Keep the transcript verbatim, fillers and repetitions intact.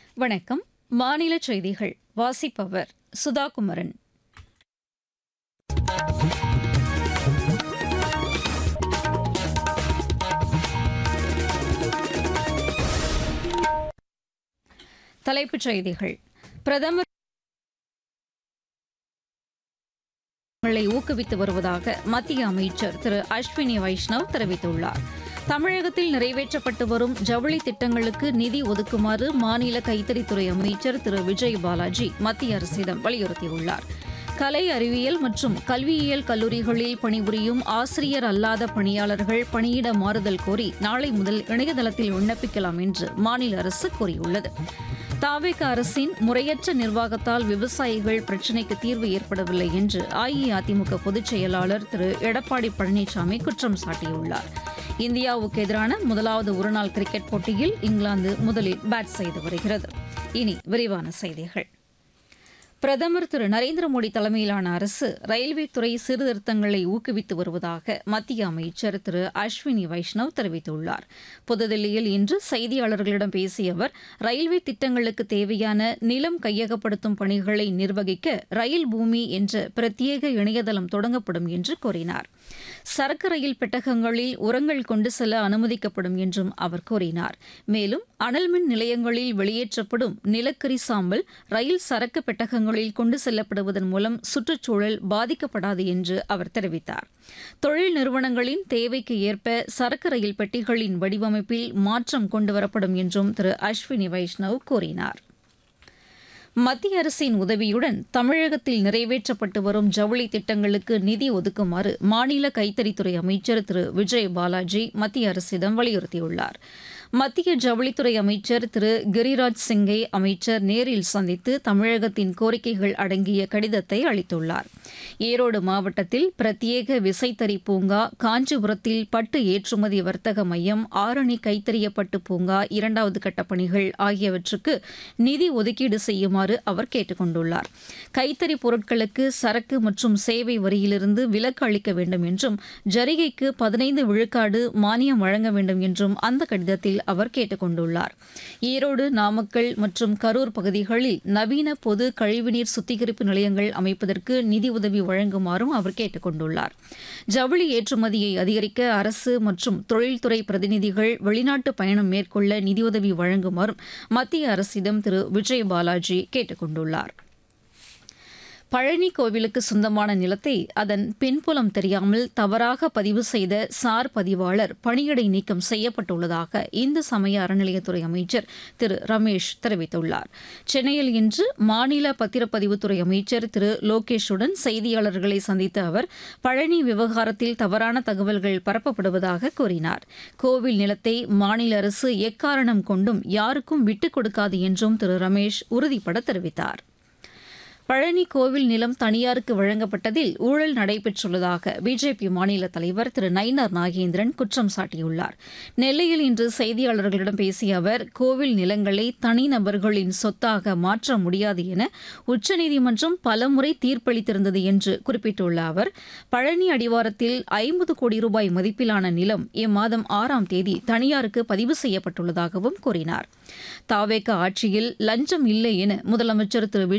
வணக்கம். மாநில செய்திகள் வாசிப்பவர் சுதாகுமரன். தலைப்புச் செய்திகள். பிரதமர் ஊக்குவித்து வருவதாக மத்திய அமைச்சர் திரு அஸ்வினி வைஷ்ணவ் தெரிவித்துள்ளார். தமிழகத்தில் நிறைவேற்றப்பட்டு வரும் ஜவுளி திட்டங்களுக்கு நிதி ஒதுக்குமாறு மாநில கைத்தறித்துறை அமைச்சர் திரு விஜய் பாலாஜி மத்திய அரசிடம் வலியுறுத்தியுள்ளார். கலை அறிவியல் மற்றும் கல்வியியல் கல்லூரிகளில் பணிபுரியும் ஆசிரியர் அல்லாத பணியாளர்கள் பணியிட மாறுதல் கோரி நாளை முதல் இணையதளத்தில் விண்ணப்பிக்கலாம் என்று மாநில அரசு கூறியுள்ளது. தாவேக அரசின் முறையற்ற நிர்வாகத்தால் விவசாயிகள் பிரச்சினைக்கு தீர்வு ஏற்படவில்லை என்று அஇஅதிமுக பொதுச் செயலாளர் திரு எடப்பாடி பழனிசாமி குற்றம் சாட்டியுள்ளார். இந்தியாவுக்கு எதிரான முதலாவது ஒருநாள் கிரிக்கெட் போட்டியில் இங்கிலாந்து முதலில் பேட் செய்து வருகிறது. இனி விரிவான செய்திகள். பிரதமர் திரு நரேந்திர மோடி தலைமையிலான அரசு ரயில்வே துறை சீர்திருத்தங்களை ஊக்குவித்து வருவதாக மத்திய அமைச்சர் திரு அஸ்வினி வைஷ்ணவ் தெரிவித்துள்ளார். புதுதில்லியில் இன்று செய்தியாளர்களிடம் பேசிய அவர், ரயில்வே திட்டங்களுக்கு தேவையான நிலம் கையகப்படுத்தும் பணிகளை நிர்வகிக்க ரயில் பூமி என்ற பிரத்யேக இணையதளம் தொடங்கப்படும் என்று கூறினார். சரக்கு ரயில் பெட்டகங்களில் உரங்கள் கொண்டு செல்ல அனுமதிக்கப்படும் என்றும் அவர் கூறினார். மேலும் அனல்மின் நிலையங்களில் வெளியேற்றப்படும் நிலக்கரி சாம்பல் ரயில் சரக்கு பெட்டகங்கள் கொண்டு செல்லப்படுவதன் மூலம் சுற்றுச்சூழல் பாதிக்கப்படாது என்று அவர் தெரிவித்தார். தொழில் நிறுவனங்களின் தேவைக்கு ஏற்ப சரக்கு ரயில் பெட்டிகளின் வடிவமைப்பில் மாற்றம் கொண்டுவரப்படும் என்றும் திரு அஸ்வினி வைஷ்ணவ் கூறினார். மத்திய அரசின் உதவியுடன் தமிழகத்தில் நிறைவேற்றப்பட்டு வரும் ஜவுளி திட்டங்களுக்கு நிதி ஒதுக்குமாறு மாநில கைத்தறித்துறை அமைச்சர் திரு விஜய் பாலாஜி மத்திய அரசிடம் வலியுறுத்தியுள்ளார். மத்திய ஜவுளித்துறை அமைச்சர் திரு கிரிராஜ் சிங்கை அமைச்சர் நேரில் சந்தித்து தமிழகத்தின் கோரிக்கைகள் அடங்கிய கடிதத்தை அளித்துள்ளார். ஈரோடு மாவட்டத்தில் பிரத்யேக விசைத்தறி பூங்கா, காஞ்சிபுரத்தில் பட்டு ஏற்றுமதி வர்த்தக மையம், ஆரணி கைத்தறிய பட்டு பூங்கா இரண்டாவது கட்ட பணிகள் ஆகியவற்றுக்கு நிதி ஒதுக்கீடு செய்யுமாறு அவர் கேட்டுக் கொண்டுள்ளார். கைத்தறி பொருட்களுக்கு சரக்கு மற்றும் சேவை வரியிலிருந்து விலக்கு அளிக்க வேண்டும் என்றும், ஜரிகைக்கு பதினைந்து விழுக்காடு மானியம் வழங்க வேண்டும் என்றும் அந்த கடிதத்தில் அவர் கேட்டுக் கொண்டுள்ளார். ஈரோடு, நாமக்கல் மற்றும் கரூர் பகுதிகளில் நவீன பொது கழிவுநீர் சுத்திகரிப்பு நிலையங்கள் அமைப்பதற்கு நிதி உதவி வழங்குமாறும் அவர் கேட்டுக் கொண்டுள்ளார். ஜவுளி ஏற்றுமதியை அதிகரிக்க அரசு மற்றும் தொழில்துறை பிரதிநிதிகள் வெளிநாட்டு பயணம் மேற்கொள்ள நிதியுதவி வழங்குமாறும் மத்திய அரசிடம் திரு விஜய் பாலாஜி கேட்டுக் கொண்டுள்ளார். பழனி கோவிலுக்கு சொந்தமான நிலத்தை அதன் பின்புலம் தெரியாமல் தவறாக பதிவு செய்த சார் பதிவாளர் பணியிடை நீக்கம் செய்யப்பட்டுள்ளதாக இந்து சமய அறநிலையத்துறை அமைச்சர் திரு ரமேஷ் தெரிவித்துள்ளார். சென்னையில் இன்று மாநில பத்திரப்பதிவுத்துறை அமைச்சர் திரு லோகேஷுடன் செய்தியாளர்களை சந்தித்த அவர், பழனி விவகாரத்தில் தவறான தகவல்கள் பரப்பப்படுவதாக கூறினார். கோவில் நிலத்தை மாநில அரசு எக்காரணம் கொண்டும் யாருக்கும் விட்டுக் கொடுக்காது என்றும் திரு ரமேஷ் உறுதிபட தெரிவித்தார். பழனி கோவில் நிலம் தனியாருக்கு வழங்கப்பட்டதில் ஊழல் நடைபெற்றுள்ளதாக பிஜேபி மாநில தலைவர் திரு நயினார் நாகேந்திரன் குற்றம் சாட்டியுள்ளார். நெல்லையில் இன்று செய்தியாளர்களிடம் பேசிய அவர், கோவில் நிலங்களை தனிநபர்களின் சொத்தாக மாற்ற முடியாது என உச்சநீதிமன்றம் பலமுறை தீர்ப்பளித்திருந்தது என்று குறிப்பிட்டுள்ள அவர், பழனி அடிவாரத்தில் ஐம்பது கோடி ரூபாய் மதிப்பிலான நிலம் இம்மாதம் ஆறாம் தேதி தனியாருக்கு பதிவு செய்யப்பட்டுள்ளதாகவும் கூறினார். தாவேக ஆட்சியில் லஞ்சம் இல்லை என முதலமைச்சர் திரு